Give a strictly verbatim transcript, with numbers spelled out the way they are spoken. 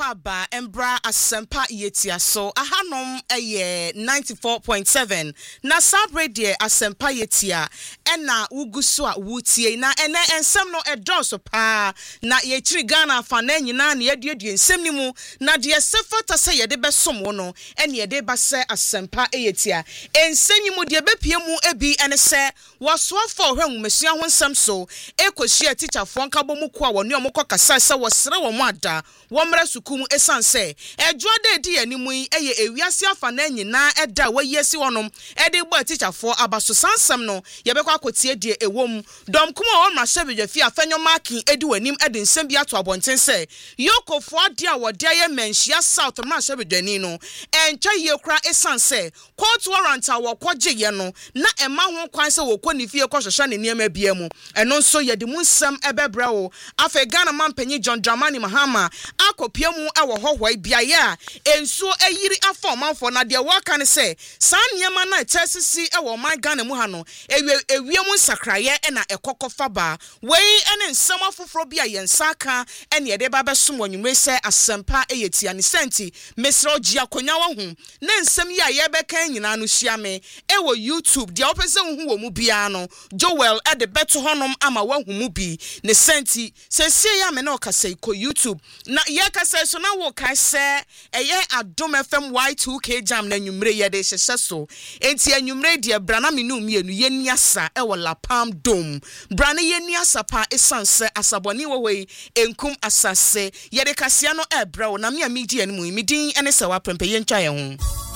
aba embra asempa yetia so ahanom eye ninety-four point seven na sabrede asempa yetia ena ugusu a wutie na ene ensem no edoso pa na ye chiri Ghana fa na nyina na yeduedue ensem ni mu na de sefata se yede besom wo no ene yede ba se asempa yetia ensenyi mu de bepie mu ebi ene se wosoafo hwanwumesua ho nsem so ekohia teacher fo nka bomu ko a woni omukọ kasa se wosere wo mu ada womra sukum esanse ejuade di animu eye ewiase afa na nyina eda wayesi wonom ede gbo teacher fo abaso sansem no yebekọ akotie die ewom dom kuma wo mrahye bedwafi afenyo marking edi wanim ede nsem bi ato abonten se yokofo ade a wode aye menhia south mrahye bedwani no encha ye kra esanse court warrant a wokoje ye no na ema ho kwan se wokọ nifie kọhwehwe ne niam bia mu eno nso yede mu nsem ebebra wo afa Ghana mampanyi John Dramani Mahama akopia mu ewo hohwai biaye a ensuo ayiri afọ manfo na de waka ne se san niema na tesisi ewo man Ghana mu ha no ewie ewie mu sakraye na ekokofa ba wei ene nsem afoforo bia yensaka ene yede ba besom wonwumre se asempa eyetia ne senti mesro gia konya wo hu na nsem ya ye beka nyina no hia me ewo YouTube de opese hu wo mu bia no Joel ede beto honom ama wa hu mu bi ne senti se se ya me na okasa iko YouTube na ye kasa so na wo kasa eye Adom F M Y two K jam na nwumre ye de hyehye so enti anwumre de brana menu mienu ye niasa e wo La Palm Dome brana ye niasa pa esanse asaboni wowei enkum asase ye de kasia no e bra wo na me a media no mu midin ene se wa prempe ye ntwa ye ho